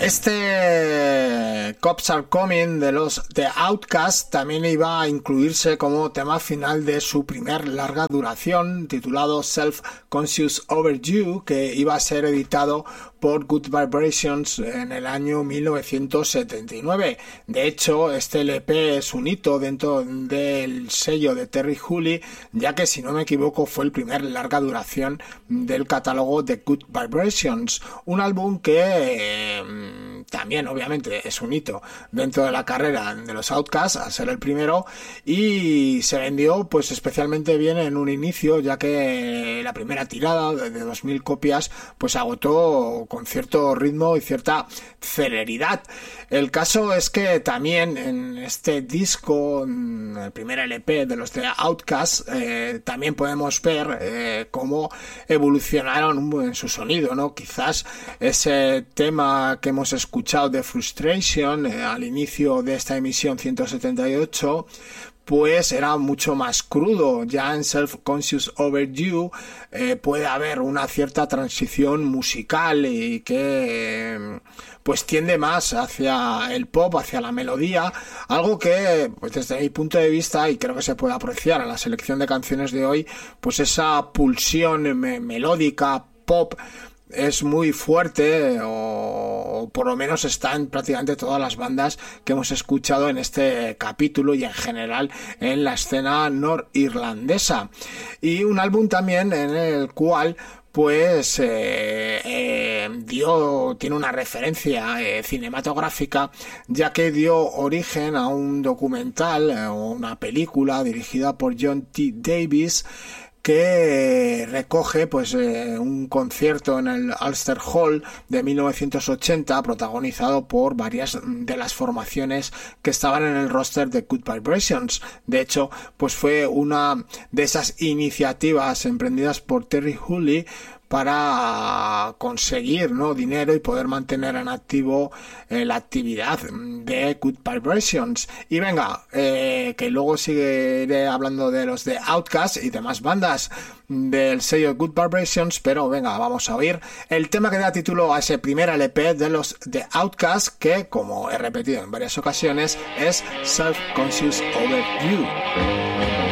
Este Cops Are Coming de los The Outcast también iba a incluirse como tema final de su primer larga duración titulado Self-Conscious Over You, que iba a ser editado por Good Vibrations en el año 1979. De hecho, este LP es un hito dentro del sello de Terry Hooley, ya que, si no me equivoco, fue el primer larga duración del catálogo de Good Vibrations, un álbum que también obviamente es un hito dentro de la carrera de los Outcasts al ser el primero, y se vendió pues especialmente bien en un inicio, ya que la primera tirada de 2000 copias pues agotó con cierto ritmo y cierta celeridad. El caso es que también en este disco, en el primer LP de los The Outcasts, también podemos ver cómo evolucionaron en su sonido, ¿no? Quizás ese tema que hemos escuchado de Frustration al inicio de esta emisión 178 pues era mucho más crudo. Ya en Self-Conscious Over You puede haber una cierta transición musical y que pues tiende más hacia el pop, hacia la melodía, algo que pues desde mi punto de vista, y creo que se puede apreciar en la selección de canciones de hoy, pues esa pulsión melódica pop es muy fuerte, o por lo menos está en prácticamente todas las bandas que hemos escuchado en este capítulo y en general en la escena norirlandesa. Y un álbum también en el cual pues tiene una referencia cinematográfica, ya que dio origen a un documental o una película dirigida por John T. Davis, que recoge pues un concierto en el Ulster Hall de 1980 protagonizado por varias de las formaciones que estaban en el roster de Good Vibrations. De hecho, pues fue una de esas iniciativas emprendidas por Terry Hooley para conseguir, ¿no?, dinero y poder mantener en activo la actividad de Good Vibrations. Y venga, que luego seguiré hablando de los de Outcast y demás bandas del sello Good Vibrations, pero venga, vamos a oír el tema que da título a ese primer LP de los de Outcast, que, como he repetido en varias ocasiones, es Self-Conscious Over You.